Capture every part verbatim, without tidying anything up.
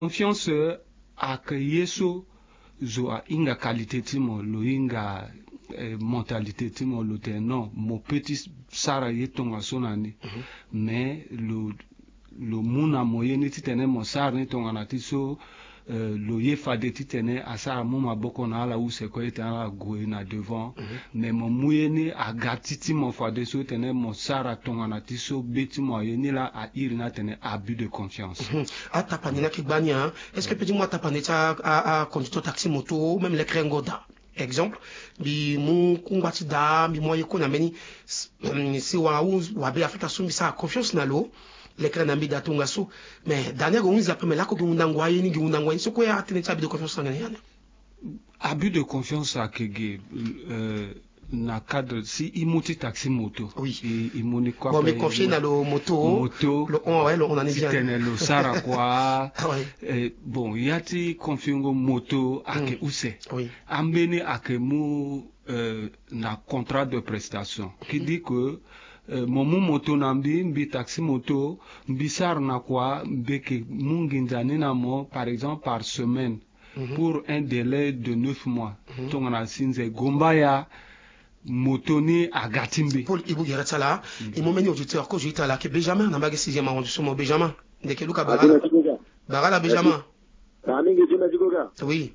confiance à que yeso zo a inga qualité timo lo inga eh, mentalité timo lo te non mo petit sara yetonga sonani mm-hmm. mais le le muna moyeni titene mo sara ni tonga na tiso Uh, lo ye fade titene asa muma boko na ala use ko ete ala goe na devant mm -hmm. mais mo muyeni agatiti mo fade so tene mo sara tonga na tiso beti mo yeni la a irina tene abus de confiance mm -hmm. ata panina ki banya est-ce que petit moi ta paneta a a conducteur taxi moto même les krengoda exemple bi mu kumbati da bi mo yeko na meni si wa u wa be afrika so mi sa confiance na lo lekra na mbida tunga so mais dernier gonzi après la ko ngundangwa yini ngundangwa so ko ya tene tabi de confiance ngani yana abus de confiance à kege euh, na cadre si imuti taxi moto oui imoni quoi bon mais confier na le moto moto le on ouais on en est bien tene lo sara quoi ouais. eh, bon yati confiango moto ake mm. use oui ambeni ake mu euh, na contrat de prestation qui mm -hmm. dit que Uh, momu moto na mbi mbi taxi moto mbi sar na kwa mbeke munginzani na mo par exemple par semaine mm -hmm. pour un délai de neuf mois mm -hmm. tongana sinze gombaya moto ni agatimbi Paul Ibu Geretala mm -hmm. et mon meni auditeur ko jita la ke Benjamin na mbage sixième arrondissement Benjamin ndeke luka bagala bagala Benjamin tamingi jina jikoga oui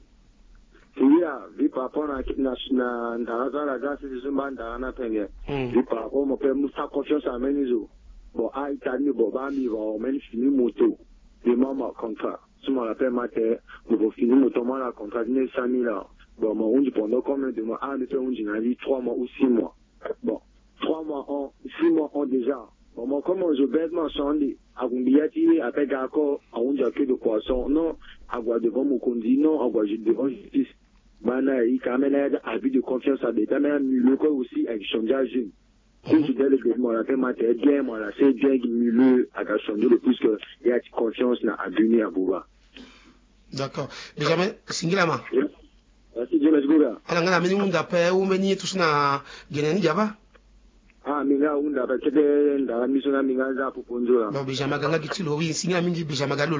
iya vi papa na na na ndaraza la gasi zumba ndarana penge vi papa mo pe musta confiance à menizo bon a itani bo ba mi bo men fini moto de mama contrat suma la pe mate bo fini moto ma la contrat ne cent mille bon mo unji pendant combien de mois ah ne te unji na dit trois mois ou six mois bon trois mois en six mois en déjà bon moi comment je bêtement chandi agumbiati apega ko a unji que de poisson non agua devant mon condi non agua devant justice Bana, il quand même abus de confiance à des tamers, le quoi aussi avec changeage. Si tu dis le gouvernement, la paix matière bien, moi, la c'est bien qui mieux à changer le plus que il y a confiance à abunir à Bouba. D'accord. Benjamin, singilama. Merci, Dieu, let's go là. Alors, on a mené un d'après, ou mené tout ça, Guénani Java? Ah, minga, un d'après, c'était dans la mission à Mingaza pour Ponzola. Bon, Benjamin Ganga qui tue, oui, signe à Mingi, Benjamin Gallo,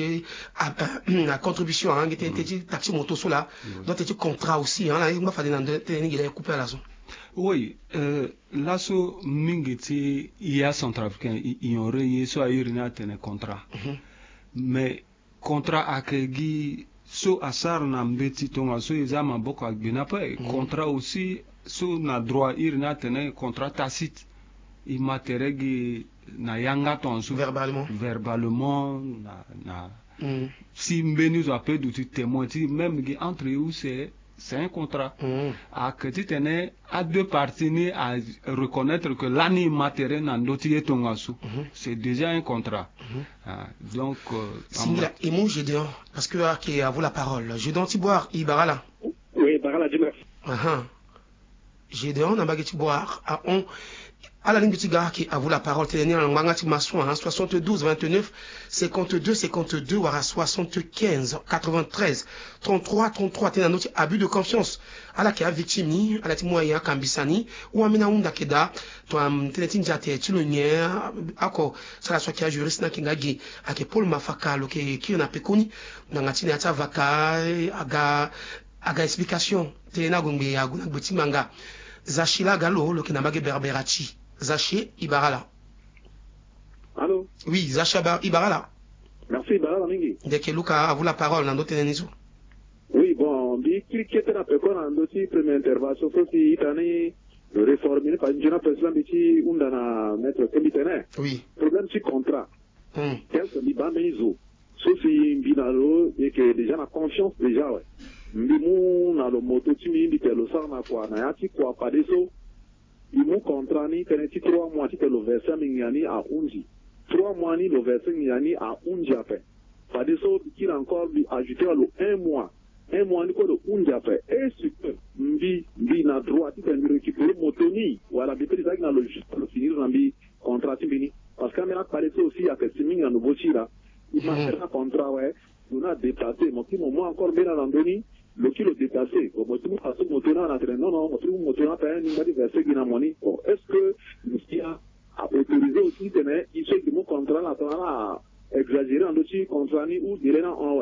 la contribution, hein, qui était taxi moto sur là, donc était contrat aussi, hein, là, il m'a fallu dans deux, il a coupé à la zone. Oui, euh, là, so, Mingiti, il y a centrafricain, il y aurait, il y a eu un contrat. Mais, contrat à Kegi, so, asar na mbeti tonga, so, ils ont beaucoup à Benapa, contrat aussi, so, na droit, il y a un contrat tacite. Il m'a teregi na yanga tonsu verbalement verbalement na na mm. si mbeni zo appelle du témoin ti même entre eux c'est c'est un contrat mm. à que tu tenais à deux parties ni à reconnaître que l'ani matériel na ndoti etongasu mm -hmm. c'est déjà un contrat mm -hmm. ah, donc euh, Singla et mon Gédéon parce que ah, qui à vous la parole Gédéon Tiboire Ibarala oui Barala dis-moi ah ah Gédéon na bagati boire à on à la ligne petit gars qui a vous la parole tenir en mangati massoin soixante-douze vingt-neuf cinquante-deux cinquante-deux ou à soixante-quinze quatre-vingt-treize trente-trois trente-trois t'es un autre abus de confiance à la qui a victime ni à la timoya kambisani ou amina unda keda to am tenetin jate tulonyer ako ça la soit qui a juriste na kingagi à que Paul Mafaka lo qui qui on a pekoni na ngati na ta vaka aga aga explication t'es na gombe ya guna butimanga Zachila Gallo lo qui n'a pas berberachi Zaché Ibarala. Allô? Oui, Zaché Ibarala. Merci, Ibarala Mingi. Dès que Luca a vous la parole, dans d'autres niveaux. Oui, bon, bi cliquez sur la personne en dossier première intervention, sauf si il année le réformer, parce que je n'ai pas besoin de dire où on a mettre comité. Oui. Problème c'est contrat. Hum. Qu'est-ce que l'Iban Benzo? Sauf si binalo et que déjà la confiance déjà ouais. Mbimu na lo moto timi ndi te lo sa na kwa na yati kwa padeso. Imu contrat ni teneti trois mois ti te lo verser mingani a unji. Trois mois ni lo verser mingani a unji après. Padeso qui encore lui ajouter le un mois. Un mois ni ko le unji après. Et super mbi mbi na droit ti te mi récupérer moto ni wala bi pedi na lo juste le finir na mbi contrat ti bini. Parce que maintenant padeso aussi a que siminga no bochira. Il m'a fait un contrat ouais. On a dépassé mon petit moment encore bien à l'andoni. Le kilo dépassé, au bout de tout, à ce moteur là, non, non, au bout de moteur là, il m'a dit verser qui n'a monnaie. Est-ce que le S I A a autorisé aussi, tenez, il sait que mon contrat là, exagéré en dessus contre ni ou direct en